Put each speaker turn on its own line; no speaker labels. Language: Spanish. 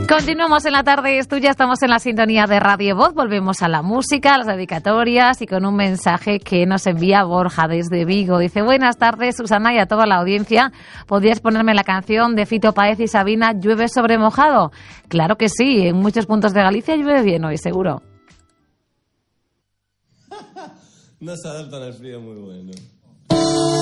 Continuamos en la tarde, es tuya, estamos en la sintonía de Radio Voz, volvemos a la música, a las dedicatorias y con un mensaje que nos envía Borja desde Vigo. Dice, buenas tardes Susana y a toda la audiencia, ¿podrías ponerme la canción de Fito Páez y Sabina, Llueve sobre mojado? Claro que sí, en muchos puntos de Galicia llueve bien hoy, seguro.
No se adaptan al frío muy bueno.